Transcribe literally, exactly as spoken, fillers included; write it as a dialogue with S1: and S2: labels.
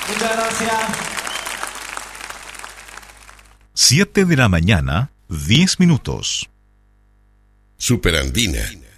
S1: Muchas gracias.
S2: Siete de la mañana, diez minutos.
S3: Superandina.